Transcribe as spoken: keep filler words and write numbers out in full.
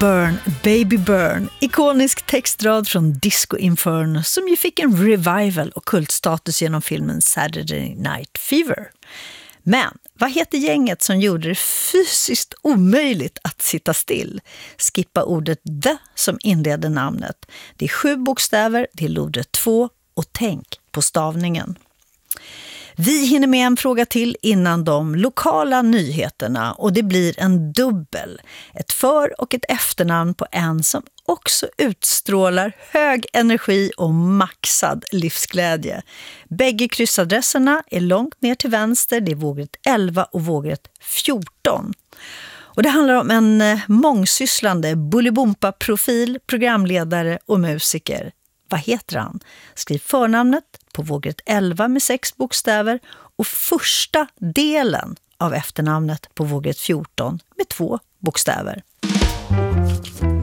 Burn, Baby Burn, ikonisk textrad från Disco Inferno som ju fick en revival och kultstatus genom filmen Saturday Night Fever. Men vad heter gänget som gjorde det fysiskt omöjligt att sitta still? Skippa ordet the som inleder namnet. Det är sju bokstäver, det är lodret två och tänk på stavningen. Vi hinner med en fråga till innan de lokala nyheterna och det blir en dubbel. Ett för- och ett efternamn på en som också utstrålar hög energi och maxad livsglädje. Bägge kryssadresserna är långt ner till vänster, det är vågrätt elva och vågrätt fjorton. Och det handlar om en mångsysslande Bolibompa-profil, programledare och musiker. Vad heter han? Skriv förnamnet på vågrätt elva med sex bokstäver och första delen av efternamnet på vågrätt fjorton med två bokstäver.